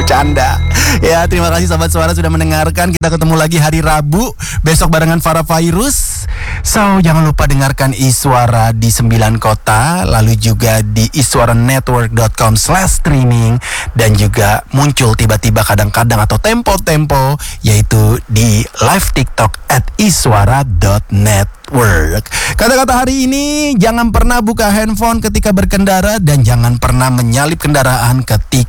Bercanda. Ya, terima kasih Sobat Suara sudah mendengarkan. Kita ketemu lagi hari Rabu besok barengan Farah Fairuz. So, jangan lupa dengarkan Iswara di 9 kota, lalu juga di iswaranetwork.com/streaming, dan juga muncul tiba-tiba kadang-kadang atau tempo-tempo yaitu di live TikTok @iswara.network. Kata-kata hari ini, jangan pernah buka handphone ketika berkendara dan jangan pernah menyalip kendaraan ketika